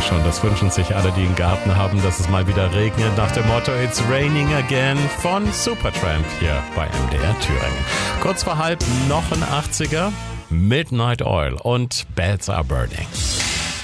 schon. Das wünschen sich alle, die einen Garten haben, dass es mal wieder regnet. Nach dem Motto It's Raining Again von Supertramp hier bei MDR Thüringen. Kurz vor halb noch ein 80er. Midnight Oil und Bells Are Burning.